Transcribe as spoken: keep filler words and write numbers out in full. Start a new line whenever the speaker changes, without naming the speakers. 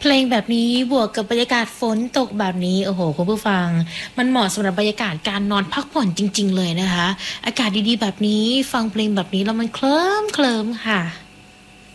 เพลงแบบนี้บวกกับบรรยากาศฝนตกแบบนี้โอ้โฮคุณผู้ฟังมันเหมาะสำหรับบรรยากาศการนอนพักผ่อนจริงๆเลยนะคะอากาศดีๆแบบนี้ฟังเพลงแบบนี้แล้วมันเคลิ้มๆค่ะ